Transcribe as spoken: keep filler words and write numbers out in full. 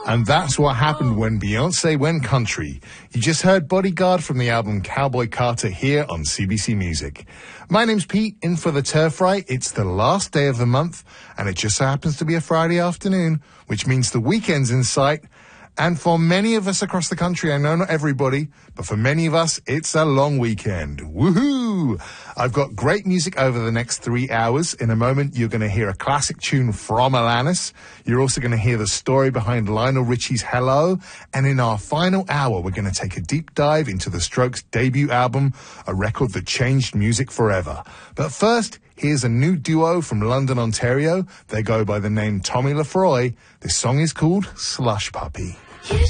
And that's what happened when Beyonce went country. You just heard Bodyguard from the album Cowboy Carter here on C B C Music. My name's Pete, in for the Turf Right. It's the last day of the month, and it just so happens to be a Friday afternoon, which means the weekend's in sight. And for many of us across the country, I know not everybody, but for many of us, it's a long weekend. Woohoo! I've got great music over the next three hours. In a moment, you're going to hear a classic tune from Alanis. You're also going to hear the story behind Lionel Richie's Hello. And in our final hour, we're going to take a deep dive into the Strokes' debut album, a record that changed music forever. But first, here's a new duo from London, Ontario. They go by the name Tommy Lefroy. This song is called Slush Puppy.